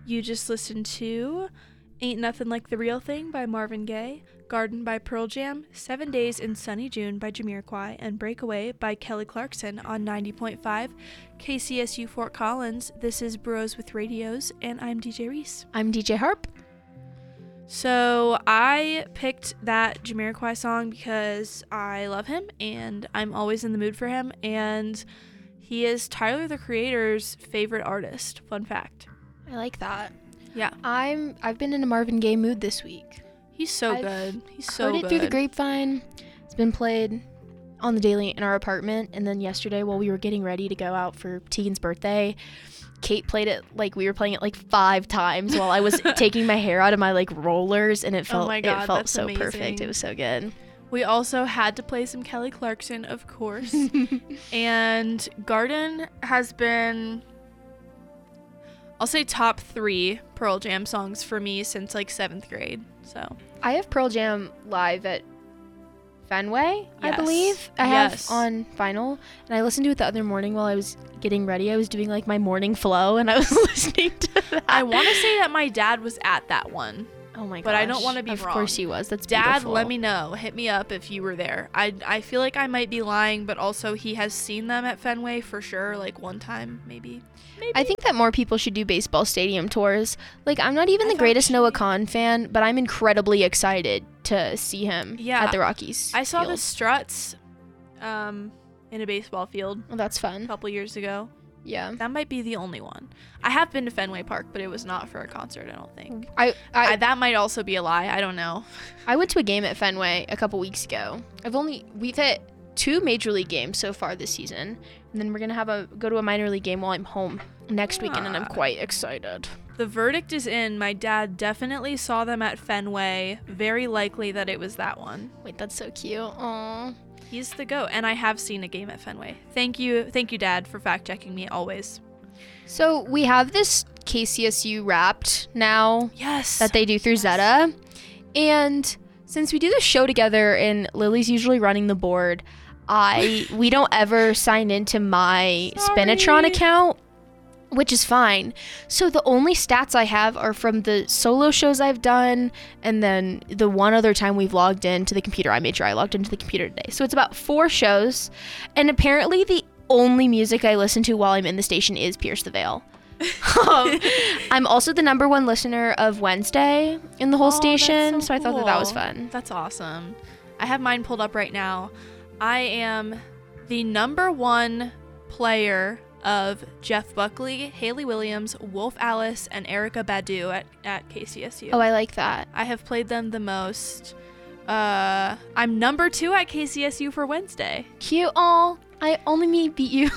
You just listened to Ain't Nothing Like the Real Thing by Marvin Gaye, Garden by Pearl Jam, 7 Days in Sunny June by Jamiroquai, and Breakaway by Kelly Clarkson on 90.5 KCSU Fort Collins. This is Bros with Radios, and I'm DJ Reese. I'm DJ Harp. So I picked that Jamiroquai song because I love him, and I'm always in the mood for him, and he is Tyler, the Creator's favorite artist. Fun fact. I like that. Yeah. I've been in a Marvin Gaye mood this week. He's so good. He's so good. Heard it through the grapevine. It's been played on the daily in our apartment, and then yesterday while we were getting ready to go out for Tegan's birthday, Kate played it like we were playing it like 5 times while I was taking my hair out of my like rollers, and it felt so amazing. Perfect. It was so good. We also had to play some Kelly Clarkson, of course. And Garden has been, I'll say, top 3 Pearl Jam songs for me since like 7th grade. So I have Pearl Jam live at Fenway, yes. I believe. I have on vinyl, and I listened to it the other morning while I was getting ready. I was doing like my morning flow, and I was listening to that. I want to say that my dad was at that one. Oh my gosh. But I don't want to be wrong. Of course he was. That's Dad, beautiful. let me know. Hit me up if you were there. I feel like I might be lying, but also he has seen them at Fenway for sure, like one time, maybe. I think that more people should do baseball stadium tours. Like, I'm not even the greatest Noah Kahn fan, but I'm incredibly excited to see him at the Rockies. I saw field. the Struts in a baseball field. Oh, that's fun. A couple years ago. Yeah. That might be the only one. I have been to Fenway Park, but it was not for a concert, I don't think. That might also be a lie. I don't know. I went to a game at Fenway a couple weeks ago. We've hit 2 major league games so far this season, and then we're going to go to a minor league game while I'm home next weekend, and I'm quite excited. The verdict is in. My dad definitely saw them at Fenway. Very likely that it was that one. Wait, that's so cute. Aww. He's the GOAT, and I have seen a game at Fenway. Thank you, Dad, for fact-checking me always. So we have this KCSU Wrapped now. Yes. That they do through Zeta. And since we do the show together and Lily's usually running the board, we don't ever sign into my Spinatron account, which is fine. So the only stats I have are from the solo shows I've done, and then the one other time we've logged into the computer. I made sure I logged into the computer today. So it's about 4 shows, and apparently the only music I listen to while I'm in the station is Pierce the Veil. I'm also the #1 listener of Wednesday in the whole station, so I thought that was fun. That's awesome. I have mine pulled up right now. I am the #1 player of Jeff Buckley, Haley Williams, Wolf Alice, and Erica Badu at KCSU. Oh, I like that. I have played them the most. I'm #2 at KCSU for Wednesday. Cute. Aw, I only beat you.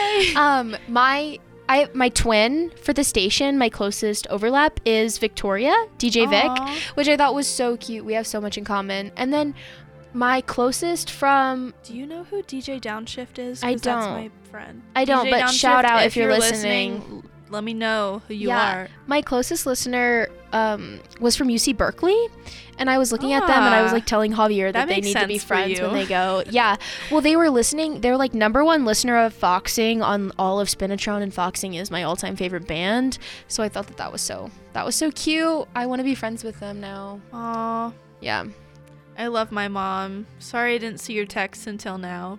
Yay. My twin for the station, my closest overlap is Victoria, DJ Vic, which I thought was so cute. We have so much in common. And then my closest from... Do you know who DJ Downshift is? I don't. That's my friend. I don't, DJ but Downshift, shout out if you're listening. Let me know who you are. My closest listener was from UC Berkeley, and I was looking at them, and I was like telling Javier that they need to be friends when they go. Yeah. Well, they were listening. They were like #1 listener of Foxing on all of Spinatron, and Foxing is my all-time favorite band. So I thought that was so cute. I want to be friends with them now. Aw. Yeah. I love my mom. Sorry I didn't see your text until now.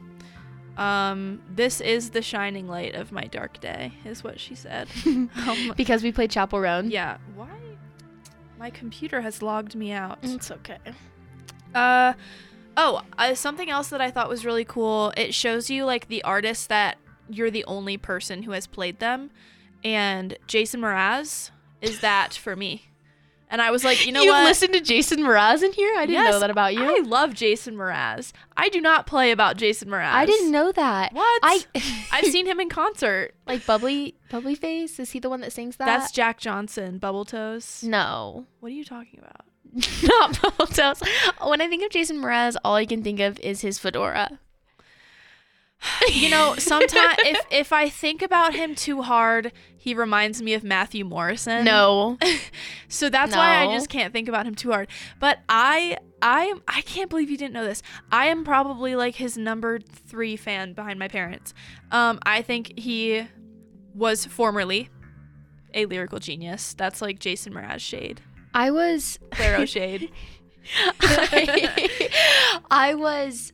This is the shining light of my dark day, is what she said. Because we played Chapel Roan. Yeah. Why? My computer has logged me out. It's okay. Something else that I thought was really cool. It shows you like the artists that you're the only person who has played them, and Jason Mraz is that for me. And I was like, you what? You listened to Jason Mraz in here? I didn't know that about you. I love Jason Mraz. I do not play about Jason Mraz. I didn't know that. What? I've seen him in concert. Like Bubbly Face? Is he the one that sings that? That's Jack Johnson. Bubble Toes. No. What are you talking about? Not Bubble Toes. When I think of Jason Mraz, all I can think of is his fedora. You know, sometimes if I think about him too hard, he reminds me of Matthew Morrison. No. So that's why I just can't think about him too hard. But I can't believe you didn't know this. I am probably like his #3 fan behind my parents. I think he was formerly a lyrical genius. That's like Jason Mraz shade. I was Claro shade. I was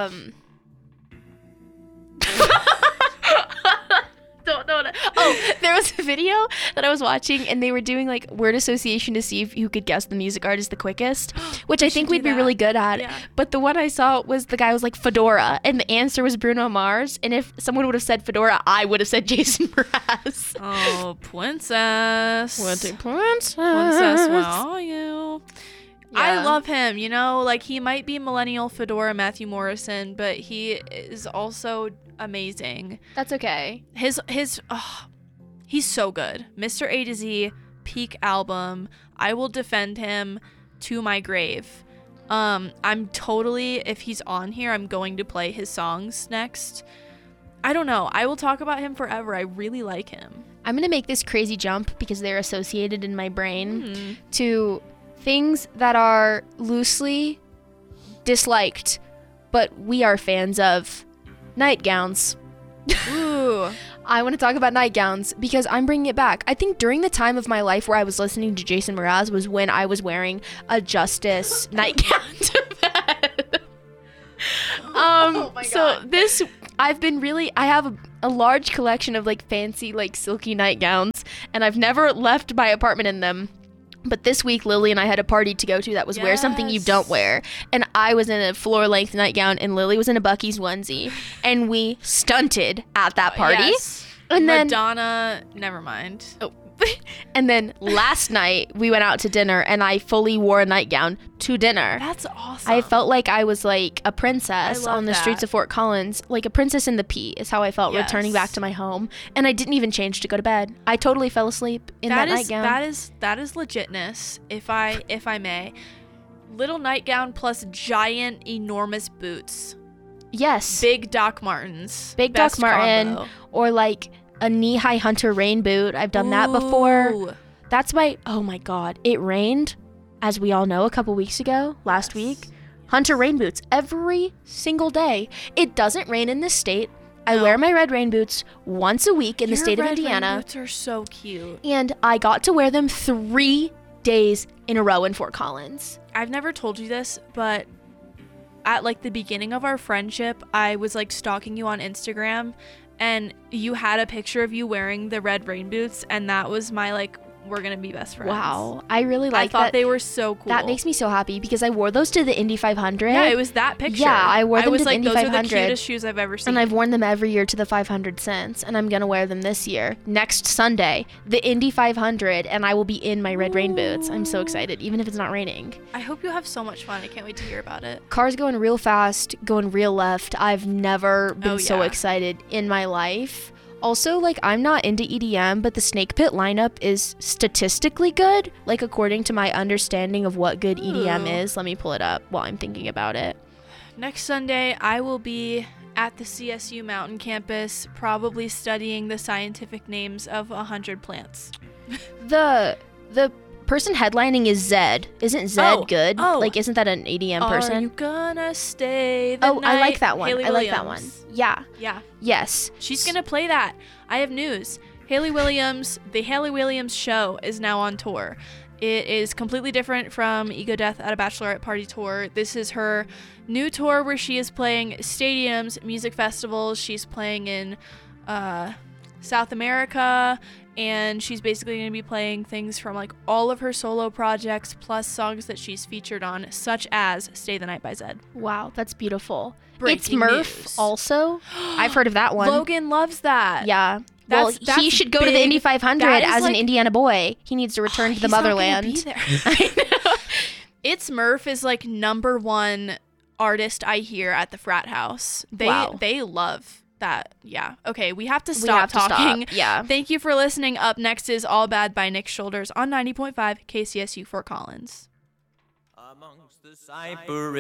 don't know there was a video that I was watching, and they were doing like word association to see if you could guess the music artist the quickest, which I think we'd be really good at. Yeah. But the one I saw was the guy was like Fedora, and the answer was Bruno Mars, and if someone would have said Fedora, I would have said Jason Mraz. Oh, princess. Princess, Princess, where are you? Yeah. I love him, you know, like he might be millennial Fedora Matthew Morrison, but he is also amazing. That's okay. He's so good. Mr. A to Z, peak album. I will defend him to my grave. I'm totally, if he's on here, I'm going to play his songs next. I don't know. I will talk about him forever. I really like him. I'm going to make this crazy jump because they're associated in my brain to things that are loosely disliked, but we are fans of. Nightgowns. Ooh. I want to talk about nightgowns because I'm bringing it back. I think during the time of my life where I was listening to Jason Mraz was when I was wearing a Justice nightgown to bed. Oh my God. So I have a large collection of like fancy like silky nightgowns, and I've never left my apartment in them. But this week, Lily and I had a party to go to that was wear something you don't wear. And I was in a floor-length nightgown, and Lily was in a Buc-ee's onesie. And we stunted at that party. Yes. And then Madonna, never mind. Oh. And then last night, we went out to dinner, and I fully wore a nightgown to dinner. That's awesome. I felt like I was like a princess love on the that. streets of Fort Collins. Like a princess in the pea is how I felt returning back to my home. And I didn't even change to go to bed. I totally fell asleep in that nightgown. That is legitness, if I may. Little nightgown plus giant, enormous boots. Yes. Big Doc Martens. Big Best Doc Marten, combo. or like a knee-high Hunter rain boot. I've done that before. Ooh. That's oh my God. It rained, as we all know, a couple weeks ago, last week. Hunter rain boots every single day. It doesn't rain in this state. I wear my red rain boots once a week in the state of Indiana. Red rain boots are so cute. And I got to wear them 3 days in a row in Fort Collins. I've never told you this, but at like the beginning of our friendship, I was like stalking you on Instagram, and you had a picture of you wearing the red rain boots, and that was my like, we're gonna be best friends. Wow, I really like that. I thought they were so cool. That makes me so happy because I wore those to the Indy 500. Yeah, it was that picture. Yeah, I wore them to the Indy those 500. are the cutest shoes I've ever seen. And I've worn them every year to the 500 since, and I'm gonna wear them this year. Next Sunday, the Indy 500, and I will be in my red rain boots. I'm so excited, even if it's not raining. I hope you have so much fun. I can't wait to hear about it. Cars going real fast, going real left. I've never been so yeah. excited in my life. Also, like, I'm not into EDM, but the Snake Pit lineup is statistically good, like, according to my understanding of what good EDM is. Let me pull it up while I'm thinking about it. Next Sunday, I will be at the CSU Mountain campus, probably studying the scientific names of 100 plants. The person headlining is Zed. Isn't Zed good? Oh. Like, isn't that an EDM person? Are you gonna stay the night? I like that one. Haley I like that one. Williams. Yeah. Yeah. Yes. She's gonna play that. I have news. Haley Williams, the Haley Williams show is now on tour. It is completely different from Ego Death at a Bachelorette Party tour. This is her new tour where she is playing stadiums, music festivals. She's playing in South America, and she's basically going to be playing things from like all of her solo projects plus songs that she's featured on, such as Stay the Night by Zed. Wow, that's beautiful. Breaking it's Murph news. Also. I've heard of that one. Logan loves that. Yeah. That's he should go to the big. Indy 500 That is as an like- Indiana boy. He needs to return to the He's not gonna motherland. be there. I know. It's Murph is like number one artist I hear at the frat house. They love that. Yeah. Okay, we have to stop talking. Yeah. Thank you for listening. Up next is All Bad by Nick Shoulders on 90.5 KCSU Fort Collins. Amongst the cypress